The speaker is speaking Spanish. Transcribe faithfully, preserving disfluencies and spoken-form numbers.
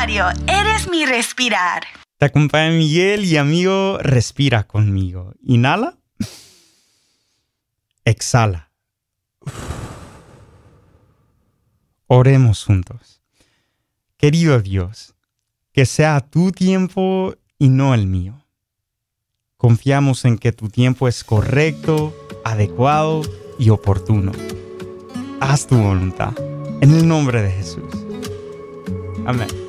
Mario, eres mi respirar. Te acompaña Miguel y amigo, respira conmigo. Inhala. Exhala. Oremos juntos. Querido Dios, que sea tu tiempo y no el mío. Confiamos en que tu tiempo es correcto, adecuado y oportuno. Haz tu voluntad. En el nombre de Jesús. Amén.